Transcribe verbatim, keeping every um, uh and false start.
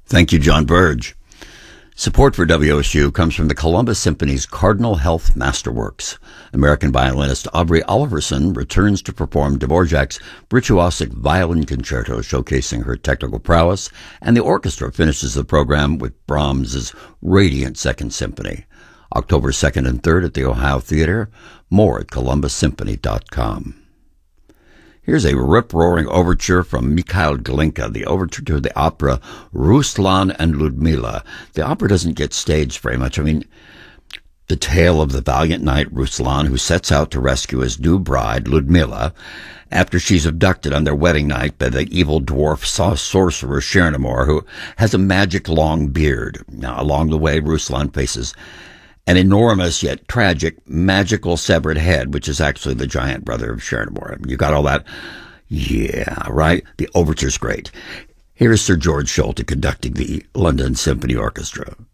Thank you, John Burge. Support for W S U comes from the Columbus Symphony's Cardinal Health Masterworks. American violinist Aubrey Oliverson returns to perform Dvorak's virtuosic violin concerto, showcasing her technical prowess, and the orchestra finishes the program with Brahms's Radiant Second Symphony. October second and third at the Ohio Theater. More at columbus symphony dot com. Here's a rip-roaring overture from Mikhail Glinka, the overture to the opera Ruslan and Ludmila. The opera doesn't get staged very much. I mean, the tale of the valiant knight Ruslan, who sets out to rescue his new bride, Ludmila, after she's abducted on their wedding night by the evil dwarf sorcerer Chernomor, who has a magic long beard. Now, along the way, Ruslan faces an enormous yet tragic magical severed head, which is actually the giant brother of Chernomor. You got all that? Yeah, right? The overture's great. Here's Sir George Solti conducting the London Symphony Orchestra.